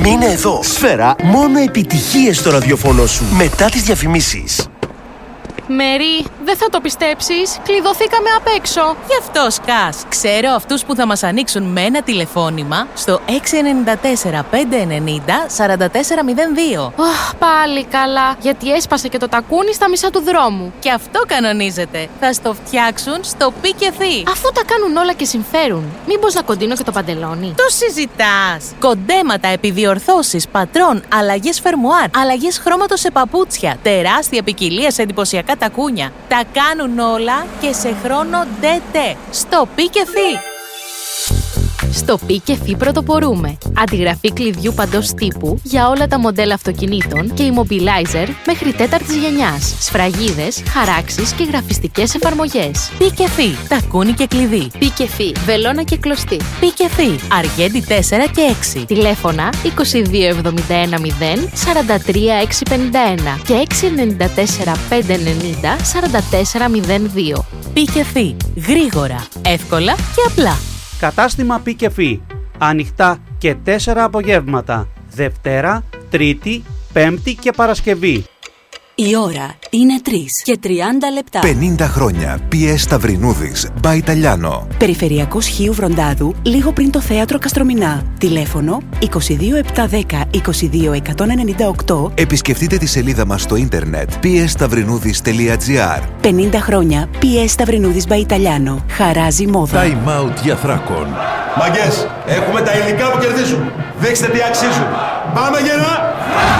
Μείνε εδώ. Σφαίρα, μόνο επιτυχίες στο ραδιοφωνό σου. Μετά τις διαφημίσεις. Μέρι, δεν θα το πιστέψεις. Κλειδωθήκαμε απ' έξω. Γι' αυτό σκάς. Ξέρω αυτούς που θα μας ανοίξουν με ένα τηλεφώνημα στο 694 590 4402. Πάλι καλά, γιατί έσπασε και το τακούνι στα μισά του δρόμου. Και αυτό κανονίζεται. Θα στο φτιάξουν στο Πικεφί. Αφού τα κάνουν όλα και συμφέρουν, μήπως να κοντίνω και το παντελόνι? Το συζητάς. Κοντέματα, επιδιορθώσεις, πατρών, αλλαγές φερμουάρ, αλλαγές χρώματος σε παπούτσια, τεράστια ποικιλία σε εντυπωσιακά τακούνια. Τα κάνουν όλα και σε χρόνο ντετέ. Στο Πικεφί. Στο Πικεφί πρωτοπορούμε. Αντιγραφή κλειδιού παντός τύπου για όλα τα μοντέλα αυτοκινήτων και immobilizer μέχρι τέταρτης γενιάς. Σφραγίδες, χαράξεις και γραφιστικές εφαρμογές. Πικεφί. Τακούνι και κλειδί. Πικεφί. Βελόνα και κλωστή. Πικεφί. Αργέντη 4 και 6. Τηλέφωνα 2271 0 43 651 και 694 590 44 02. Πικεφί. Γρήγορα, εύκολα και απλά. Κατάστημα Πικεφί. Ανοιχτά και 4 απογεύματα. Δευτέρα, Τρίτη, Πέμπτη και Παρασκευή. Η ώρα είναι 3 και 30 λεπτά. 50 χρόνια. PS Σταυρινούδης, by Italiano. Περιφερειακός Χίου Βροντάδου, λίγο πριν το θέατρο Καστρομηνά. Τηλέφωνο 22710 22198. Επισκεφτείτε τη σελίδα μας στο ίντερνετ psstαυρινούδης.gr. 50 χρόνια. PS Σταυρινούδης by Italiano. Χαράζει μόδα. Time out για Θράκον. Μαγκές, έχουμε τα υλικά που κερδίζουν. Δείξτε τι αξίζουν. Πάμε γερά!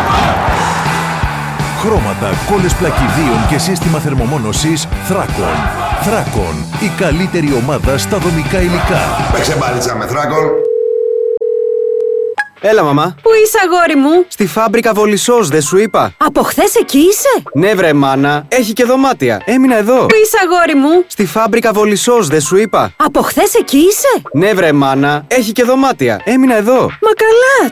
Χρώματα, κόλλες πλακιδίων και σύστημα θερμομόνωσης Θράκον. Θράκον, η καλύτερη ομάδα στα δομικά υλικά. Παίξε μπάλιτσα με Θράκον. Έλα, μαμά. Πού είσαι, αγόρι μου? Στη φάμπρικα Βολισσός, δεν σου είπα? Από χθες εκεί είσαι? Ναι, βρε, μάνα. Έχει και δωμάτια. Έμεινα εδώ. Πού είσαι, αγόρι μου? Στη φάμπρικα Βολισσός, δεν σου είπα? Από χθες εκεί είσαι? Ναι, βρε, μάνα. Έχει και δωμάτια. Έμεινα εδώ. Μα καλά,